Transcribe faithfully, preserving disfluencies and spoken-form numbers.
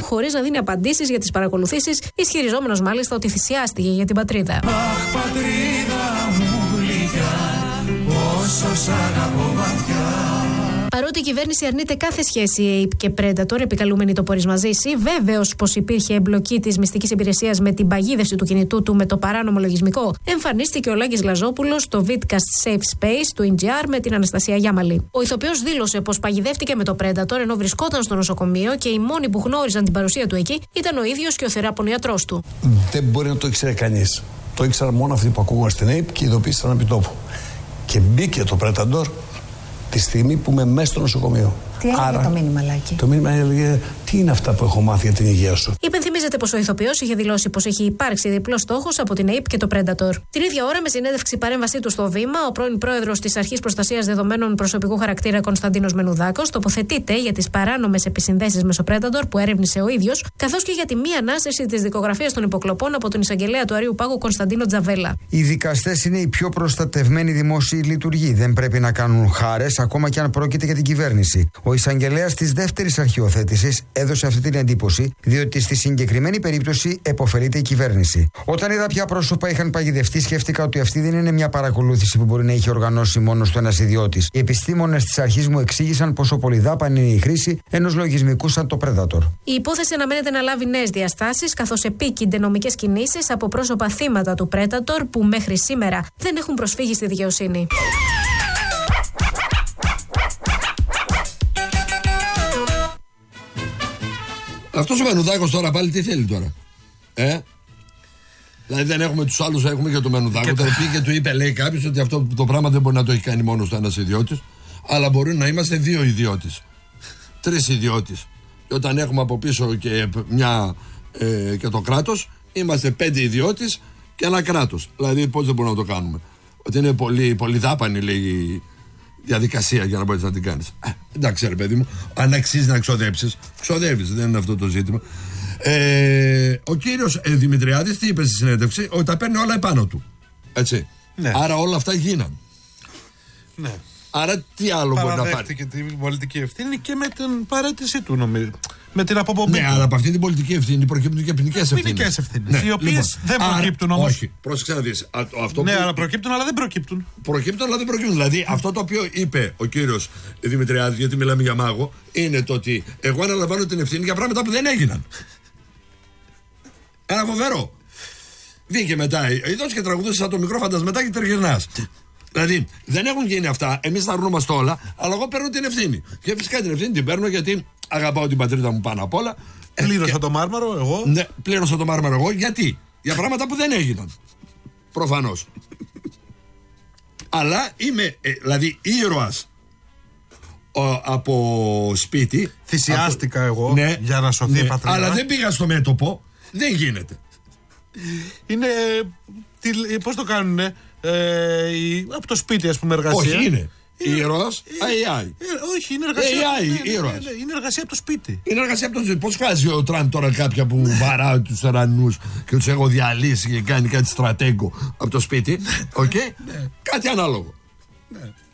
χωρίς να δίνει απαντήσεις για τις παρακολουθήσεις, ισχυριζόμενος μάλιστα ότι θυσιάστηκε για την πατρίδα. Αχ, πατρίδα μου γλυκιά, πόσο σ' αγαπώ βαθιά. Παρότι η κυβέρνηση αρνείται κάθε σχέση Ape και Predator, επικαλούμενη το Πορίσμα Ζήση, βέβαιος πως υπήρχε εμπλοκή της μυστικής υπηρεσίας με την παγίδευση του κινητού του με το παράνομο λογισμικό, εμφανίστηκε ο Λάκης Λαζόπουλος στο Vidcast Safe Space του Ι Τζι Αρ με την Αναστασία Γιάμαλη. Ο ηθοποιός δήλωσε πως παγιδεύτηκε με το Predator ενώ βρισκόταν στο νοσοκομείο και οι μόνοι που γνώριζαν την παρουσία του εκεί ήταν ο ίδιος και ο θεράπων ιατρός του. Δεν μπορεί να το ήξερε κανείς. Το ήξεραν μόνο αυτοί που ακούγαν στην Ape και ειδοποίησαν επί τόπου. Και μπήκε το Predator τη στιγμή που είμαι μέσα στο νοσοκομείο. Τι έλεγε Άρα, το μήνυμα, Λάκη? Το μήνυμα έλεγε: τι είναι αυτά που έχω μάθει για την υγεία σου. Υπενθυμίζεται πως ο ηθοποιός είχε δηλώσει πως έχει υπάρξει διπλός στόχος από την Ape και το Predator. Την ίδια ώρα, με συνέντευξη παρέμβασή του στο Βήμα, ο πρώην πρόεδρος της Αρχής Προστασίας Δεδομένων Προσωπικού Χαρακτήρα Κωνσταντίνος Μενουδάκος τοποθετείται για τις παράνομες επισυνδέσεις με το Predator που έρευνησε ο ίδιος, καθώς και για τη μη ανάσταση της δικογραφίας των υποκλοπών από τον εισαγγελέα του Αρείου Πάγου Κωνσταντίνο Τζαβέλα. Οι δικαστές είναι οι πιο προστατευμένοι δημόσιοι λειτουργοί. Δεν πρέπει να κάνουν χάρες, ακόμα και αν πρόκειται για την κυβέρνηση. Ο εισαγγελέας της δεύτερης αρχιοθέτησης έδωσε αυτή την εντύπωση, διότι στη συγκεκριμένη περίπτωση επωφελείται η κυβέρνηση. Όταν είδα ποια πρόσωπα είχαν παγιδευτεί, σκέφτηκα ότι αυτή δεν είναι μια παρακολούθηση που μπορεί να είχε οργανώσει μόνος του ένας ιδιώτης. Οι επιστήμονες της αρχής μου εξήγησαν πόσο πολυδάπανη είναι η χρήση ενός λογισμικού σαν το Predator. Η υπόθεση αναμένεται να λάβει νέες διαστάσεις, καθώς επίκυνται νομικές κινήσεις από πρόσωπα θύματα του Predator που μέχρι σήμερα δεν έχουν προσφύγει στη δικαιοσύνη. Αυτός ο Μενουδάκος τώρα πάλι τι θέλει τώρα, ε? Δηλαδή δεν έχουμε τους άλλους, έχουμε και το Μενουδάκο. Και τώρα πήγε και του είπε, λέει κάποιος, ότι αυτό το πράγμα δεν μπορεί να το έχει κάνει μόνος του ένας ιδιώτης, αλλά μπορεί να είμαστε δύο ιδιώτες, τρεις ιδιώτες. Και όταν έχουμε από πίσω και μια ε, και το κράτος, είμαστε πέντε ιδιώτες και ένα κράτος. Δηλαδή πώς δεν μπορούμε να το κάνουμε? Ότι είναι πολύ, πολύ δάπανη, λέει, διαδικασία για να μπορείς να την κάνεις. Ε, εντάξει ρε παιδί μου, αν αξίζει να ξοδέψεις, ξοδεύεις, δεν είναι αυτό το ζήτημα. Ε, ο κύριος ε, Δημητριάδης τι είπε στη συνέντευξη? Ότι τα παίρνει όλα επάνω του. Έτσι. Ναι. Άρα όλα αυτά γίναν. Ναι. Άρα τι άλλο μπορεί να πάρει? Παραδέχτηκε την πολιτική ευθύνη και με την παρέτησή του, νομίζω. Με την αποπομπή. Ναι, αλλά από αυτή την πολιτική ευθύνη προκύπτουν και ποινικές ευθύνες. Ποινικές ευθύνες. Ναι. Οι οποίες λοιπόν, δεν προκύπτουν όμως. Όχι, πρόσεξε να δεις. Αυτό ναι, που... αλλά προκύπτουν, αλλά δεν προκύπτουν. Προκύπτουν, αλλά δεν προκύπτουν. Δηλαδή, αυτό το οποίο είπε ο κύριος Δημητριάδης, γιατί μιλάμε για μάγο, είναι το ότι εγώ αναλαμβάνω την ευθύνη για πράγματα που δεν έγιναν. Ένα φοβερό. Βγήκε μετά, είδος και τραγουδούσε σαν το μικρό φαντασματάκι τριγυρνάς. Δηλαδή, δεν έχουν γίνει αυτά. Εμείς θα αρνούμαστε όλα, αλλά εγώ παίρνω την ευθύνη. Και φυσικά την ευθύνη την παίρνω γιατί αγαπάω την πατρίδα μου πάνω απ' όλα. Πλήρωσα και... το μάρμαρο εγώ. Ναι, πλήρωσα το μάρμαρο εγώ. Γιατί? Για πράγματα που δεν έγιναν. Προφανώς. Αλλά είμαι, ε, δηλαδή, ήρωας ο, από σπίτι. Θυσιάστηκα από... εγώ ναι, για να σωθεί ναι, η πατρίδα. Αλλά δεν πήγα στο μέτωπο. Δεν γίνεται. Είναι. Τι, πώς το κάνουνε? Ε, η, από το σπίτι, ας πούμε, εργασία. Όχι, είναι. Είναι ήρωας, έι άι. Ε, όχι, είναι εργασία. έι άι, ναι, ναι, ήρωας. ναι, ναι, είναι εργασία από το σπίτι. Είναι εργασία από το σπίτι. Πώς χάζει ο Τραμπ τώρα κάποια που βαράει τους Ιρανούς και τους έχω διαλύσει και κάνει κάτι στρατέγκο από το σπίτι? Οκ. Okay? Ναι. Κάτι ανάλογο. Ναι.